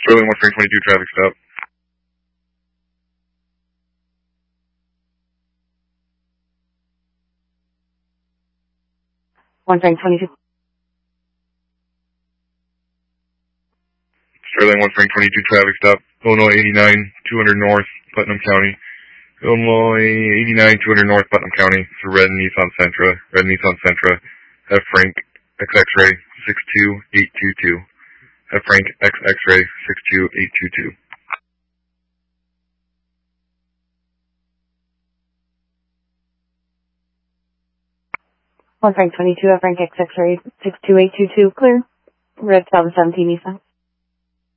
Sterling 1 Frank 22 traffic stop. One Frank 22. Sterling 1 Frank 22 traffic stop. Illinois 89, 200 North, Putnam County. Illinois 89, 200 North, Putnam County. For red Nissan Sentra. Red Nissan Sentra. F Frank X X-ray 62822. F Frank X X-ray 62822. One Frank 22, F Frank X X-ray 62822, clear. Red 2017 Nissan.